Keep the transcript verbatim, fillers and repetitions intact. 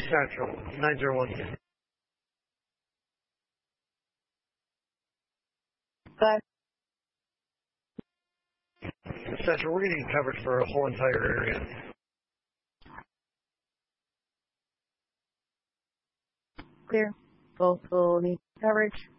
Central, nine zero one. Five. Central, we're getting coverage for a whole entire area. Clear. Full, fully coverage.